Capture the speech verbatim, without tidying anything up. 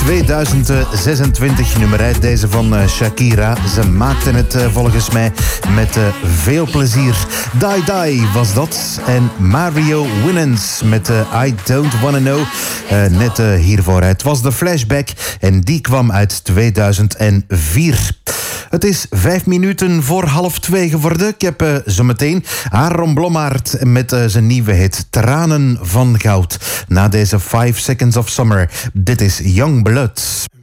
tweeduizend zesentwintig nummer uit deze van Shakira. Ze maakten het volgens mij met veel plezier. Die Die was dat. En Mario Winans met I Don't Wanna Know. Uh, net uh, hiervoor. Het was de Flashback en die kwam uit tweeduizend vier. Het is vijf minuten voor half twee geworden. Ik heb uh, zometeen Aaron Blommaert met uh, zijn nieuwe hit Tranen van Goud. Na deze five Seconds of Summer. Dit is Young Blood.